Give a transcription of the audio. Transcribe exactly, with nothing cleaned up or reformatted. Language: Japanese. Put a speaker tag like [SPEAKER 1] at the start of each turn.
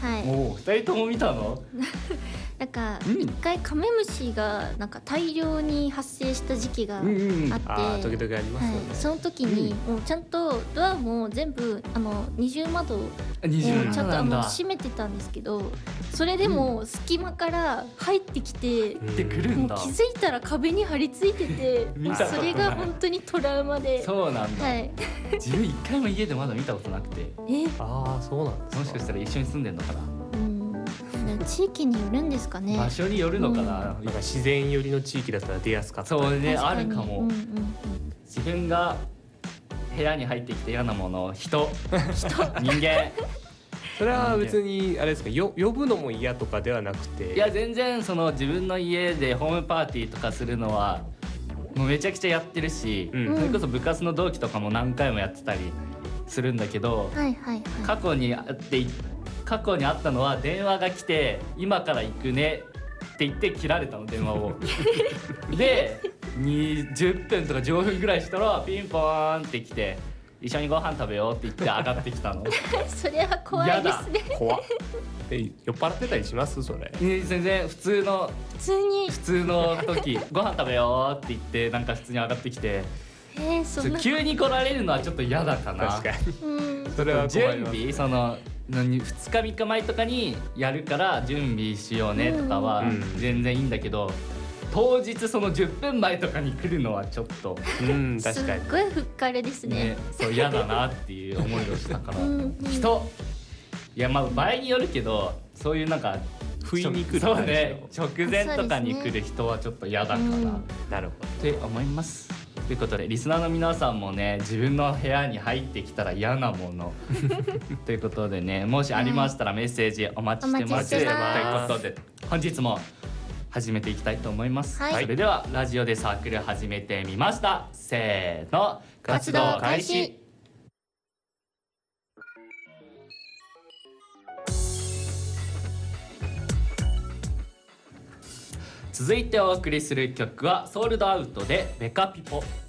[SPEAKER 1] はい。
[SPEAKER 2] おお、ふたりとも見たの？
[SPEAKER 1] なんか
[SPEAKER 2] うん
[SPEAKER 1] 一回カメムシがなんか大量に発生した時期があって、
[SPEAKER 2] うんうんうん、
[SPEAKER 3] あー時々ありますよね、
[SPEAKER 1] はい、その時にもうちゃんとドアも全部あの二重窓を
[SPEAKER 2] 二重
[SPEAKER 1] ちゃんとあの
[SPEAKER 2] なんだ。
[SPEAKER 1] 閉めてたんですけど、それでも隙間から入ってきて、
[SPEAKER 3] うん
[SPEAKER 2] で来るんだ。
[SPEAKER 1] もう気づいたら壁に張り付いてて、
[SPEAKER 2] 見たことない
[SPEAKER 1] それが本当にトラウマで。
[SPEAKER 2] そうなんだ。
[SPEAKER 1] はい
[SPEAKER 2] 自分一回も家でまだ見たことなくて、
[SPEAKER 1] え
[SPEAKER 3] ああそうなんですか。
[SPEAKER 2] もしかしたら一緒に住んでんのかな。
[SPEAKER 1] うん地域によるんですかね。
[SPEAKER 2] 場所によるのかな。
[SPEAKER 3] なんか自然寄りの地域だったら出やすかったり。
[SPEAKER 2] そうね、
[SPEAKER 1] 確に
[SPEAKER 2] あるかも。
[SPEAKER 1] うんうんうん
[SPEAKER 2] 自分が部屋に入ってきて嫌なもの、人、人、人間。
[SPEAKER 3] それは別にあれですか、よ呼ぶのも嫌とかではなくて。
[SPEAKER 2] いや全然その自分の家でホームパーティーとかするのはもうめちゃくちゃやってるし、
[SPEAKER 3] うん
[SPEAKER 2] それこそ部活の同期とかも何回もやってたりするんだけど、
[SPEAKER 1] はいはいはい。
[SPEAKER 2] 過去にあって過去にあったのは電話が来て今から行くねって言って切られたの電話をでにじゅっぷんとかじゅうごふんぐらいしたらピンポーンって来て一緒にご飯食べようって言って上がってきたの
[SPEAKER 1] それは怖いですね。
[SPEAKER 3] 怖っ。え酔っ払ってたりしますそれ。
[SPEAKER 2] ね全然普通の
[SPEAKER 1] 普通に
[SPEAKER 2] 普通の時ご飯食べようって言ってなんか普通に上がってきて
[SPEAKER 1] えー、そんな
[SPEAKER 2] 急に来られるのはちょっと嫌だかな。
[SPEAKER 3] 確かに。
[SPEAKER 1] うん
[SPEAKER 3] それは困
[SPEAKER 2] 準
[SPEAKER 3] ります。
[SPEAKER 2] 備その何ふつかみっかまえとかにやるから準備しようねとかは
[SPEAKER 3] うん
[SPEAKER 2] 全然いいんだけど、当日そのじゅっぷんまえとかに来るのはちょっと
[SPEAKER 3] うん確かに
[SPEAKER 1] すっ。ごいふっかれですね。
[SPEAKER 2] ねそう嫌だなっていう思いをしたから
[SPEAKER 1] うんうん
[SPEAKER 2] 人いやまあ場合によるけどそういうなんか
[SPEAKER 3] 不意に来る
[SPEAKER 2] そう
[SPEAKER 3] 感じの
[SPEAKER 2] ね直前とかに来る人はちょっと嫌だから、
[SPEAKER 1] うん
[SPEAKER 3] なるほ
[SPEAKER 2] って思います。ということでリスナーの皆さんもね自分の部屋に入ってきたら嫌なものということでねもしありましたらメッセージお待ちしてます。
[SPEAKER 1] お待ちしてます
[SPEAKER 2] ということで本日も始めていきたいと思います。
[SPEAKER 1] はい
[SPEAKER 2] それではラジオでサークル始めてみました。せーの
[SPEAKER 1] 活動開始。
[SPEAKER 2] 続いてお送りする曲はソールドアウトでメカピポ。